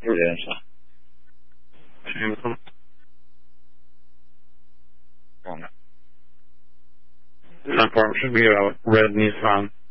Prudenza. Front part should be a red Nissan.